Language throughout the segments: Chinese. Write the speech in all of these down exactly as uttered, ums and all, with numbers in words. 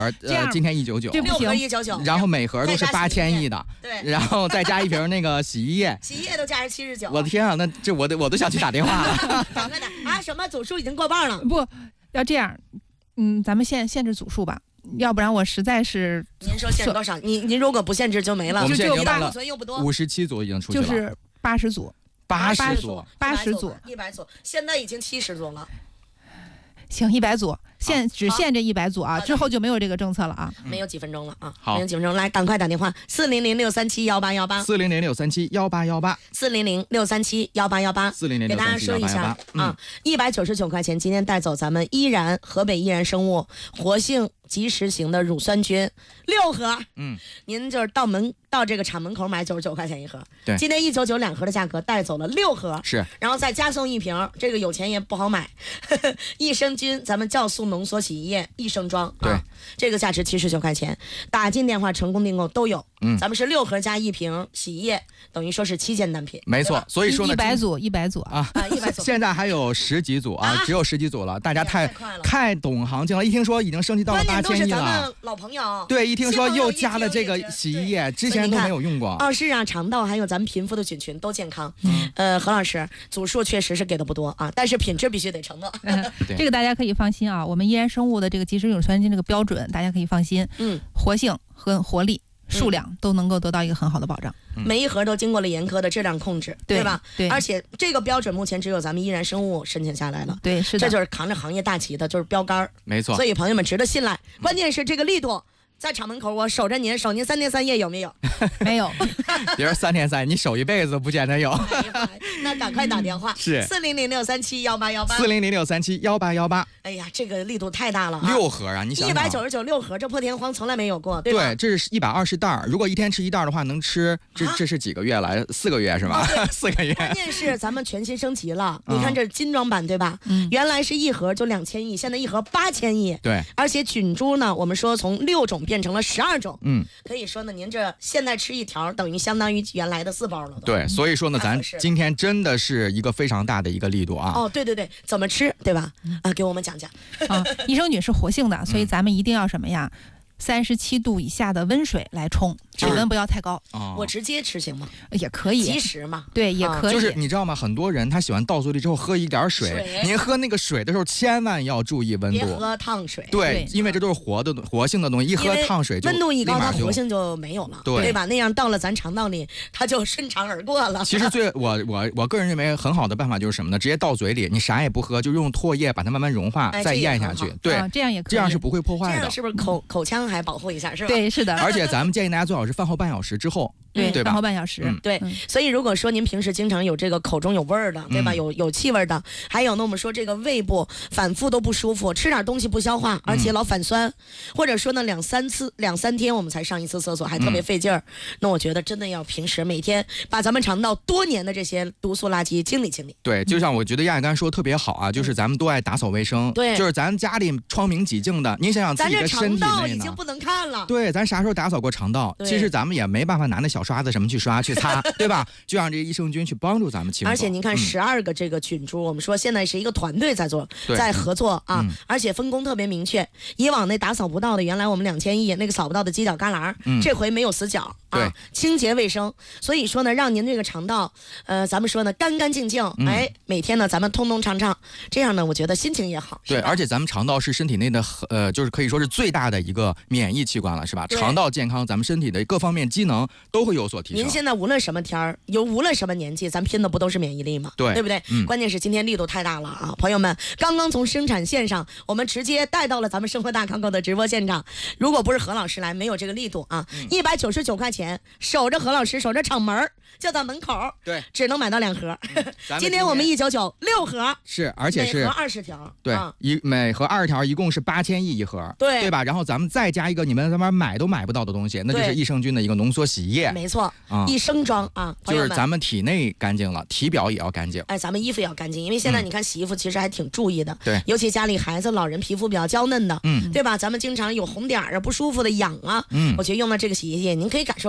呃，今天一九九， 六盒一九九， 然后每盒都是八千亿的， 对， 然后再加一瓶那个洗衣液， 洗衣液都加上七十九。 我的天啊，那这我都我都想去打电话了。 赶快打啊！什么总数已经过半了？ 不要这样，嗯，咱们限限制组数吧，要不然我实在是。 您说限制多少？您您如果不限制就没了。 我们现在就办了五十七组已经出去了， 就是八十组， 八十组， 八十组， 一百组，现在已经七十组了。 行，一百组，限只限这一百组啊，之后就没有这个政策了啊。 没有几分钟了啊， 好， 没有几分钟，来，赶快打电话，四零零六三七幺八幺八， 四零零六三七幺八幺八， 四零零六三七幺八幺八， 四零零给大家说一下啊，一百九十九块钱，今天带走咱们依然河北依然生物活性即时型的乳酸菌六盒， 嗯， 您就是到门到这个厂门口买九十九块钱一盒， 对， 今天一九九两盒的价格带走了六盒， 是， 然后再加送一瓶，这个有钱也不好买，呵呵益生菌咱们酵素浓缩洗衣液益生装， 对、 啊，这个价值七十九块钱，打进电话成功订购都有， 嗯， 咱们是六盒加一瓶洗衣液，等于说是七件单品， 没错，所以说呢， 一百组一百组啊啊一百组， 现在还有十几组啊，啊只有十几组了，大家太、 哎、太, 太懂行情了，一听说已经升级到了八千亿了， 老朋友， 对，一听说又加了这个洗衣液，之前都没有用过。 哦，是啊，肠道还有咱们贫富的菌群都健康。嗯，呃，何老师，组数确实是给的不多啊，但是品质必须得承诺。 嗯、这个大家可以放心啊，我们依然生物的这个即时乳酸菌这个标准，大家可以放心。 嗯， 活性和活力。数量都能够得到一个很好的保障， 嗯、每一盒都经过了严苛的质量控制， 对, 对吧？ 对， 而且这个标准目前只有咱们依然生物申请下来了， 对，是的， 这就是扛着行业大旗的，就是标杆， 没错。 所以朋友们值得信赖，关键是这个力度。在厂门口，我守着您，守您三天三夜有没有？ 没有， 别说三天三夜，你守一辈子不见得有。 那赶快打电话， 是四零零六三七幺八幺八， 四零零六三七幺八幺八。 哎呀，这个力度太大了啊！ 六盒啊，你想想， 一百九十九六盒，这破天荒从来没有过，对吧？ 对，这是一百二十袋，如果一天吃一袋的话，能吃这这是几个月了？四个月是吧？ 哦、 四个月。 关键是咱们全新升级了，你看这精装版对吧？ 嗯， 原来是一盒就两千亿，现在一盒八千亿。 对， 而且菌株呢，我们说从六种变成了十二种。 嗯， 可以说呢，您这现在吃一条等于相当于原来的四包了。 对，所以说呢，咱今天真的是一个非常大的一个力度啊。 哦，对对对，怎么吃，对吧？啊，给我们讲讲。 啊，益生菌是活性的，所以咱们一定要什么呀？三十七度以下的温水来冲，水温不要太高。 哦、 我直接吃行吗？ 也可以， 即食嘛。 对，也可以。 就是你知道吗？很多人他喜欢倒嘴里之后喝一点水， 水您喝那个水的时候千万要注意温度， 别喝烫水。 对，因为这都是活的活性的东西，一喝烫水就温度一高，它活性就没有了， 对, 对吧？那样到了咱肠道里，它就顺畅而过了。 其实最我我我个人认为很好的办法就是什么呢？直接倒嘴里，你啥也不喝，就用唾液把它慢慢融化， 哎、 再咽下去。对、 啊，这样也可以， 这样是不会破坏的。 这样是不是口口腔还保护一下？是吧？ 对，是的。 而且咱们建议大家最好是饭后半小时之后， 对对吧？ 饭后半小时， 嗯、 对、嗯。所以如果说您平时经常有这个口中有味儿的，对吧？嗯、有有气味的，还有呢，我们说这个胃部反复都不舒服，吃点东西不消化，而且老反酸，嗯、或者说呢两三次两三天我们才上一次厕所，还特别费劲儿、嗯。那我觉得真的要平时每天把咱们肠道多年的这些毒素垃圾清理清理。 对，就像我觉得亚亚刚才说的特别好啊，就是咱们都爱打扫卫生， 对， 就是咱家里窗明几净的，您想想自己的身体内呢， 咱这肠道已经不能看了。 对，咱啥时候打扫过肠道？其实咱们也没办法拿那小刷子什么去刷去擦，对吧？就让这个益生菌去帮助咱们清扫。 而且您看，十二个这个菌株、嗯，我们说现在是一个团队在做，在合作啊、嗯，而且分工特别明确。以往那打扫不到的，原来我们两千亿那个扫不到的犄角旮旯、嗯，这回没有死角啊， 对， 清洁卫生。所以说呢，让您这个肠道，呃，咱们说呢干干净净，嗯、哎，每天呢咱们通通畅畅，这样呢，我觉得心情也好。 对，而且咱们肠道是身体内的呃，就是可以说是最大的一个免疫器官了，是吧？肠道健康，咱们身体的各方面机能都会有所提升。 您现在无论什么天儿，有无论什么年纪，咱拼的不都是免疫力吗？ 对， 对不对？嗯、关键是今天力度太大了啊，朋友们，刚刚从生产线上，我们直接带到了咱们生活大康购的直播现场。如果不是何老师来，没有这个力度啊，一百九十九块钱，守着何老师，守着厂门就在门口， 对， 只能买到两盒。 嗯、 今, 今天我们一九九六盒， 是，而且是每盒二十条， 对，啊、一每盒二十条，一共是八千亿一盒， 对， 对吧？然后咱们再加一个你们咱们买都买不到的东西，那就是益生菌的一个浓缩洗衣液， 没错， 啊、 益生装啊， 就是咱们体内干净了，体表也要干净。 哎，咱们衣服也要干净，因为现在你看洗衣服其实还挺注意的， 对、嗯， 尤其家里孩子、老人皮肤比较娇嫩的， 嗯， 对吧？咱们经常有红点啊、不舒服的、痒啊， 嗯， 我觉得用了这个洗衣液，您可以感受。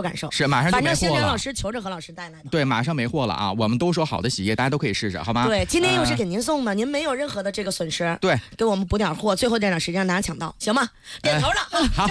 感受。 是，马上就反没货了正星辰老。师求着何老师带来的。 对，马上没货了啊！我们都说好的洗衣液，大家都可以试试，好吗？ 对，今天又是呃给您送的，您没有任何的这个损失。 对， 给我们补点货，最后这点时间让大家抢到，行吗？点头了。 好。